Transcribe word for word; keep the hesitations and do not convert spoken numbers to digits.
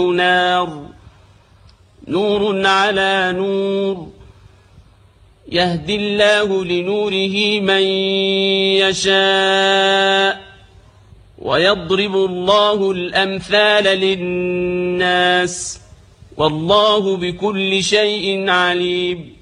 نار نور على نور يهدي الله لنوره من يشاء ويضرب الله الأمثال للناس والله بكل شيء عليم.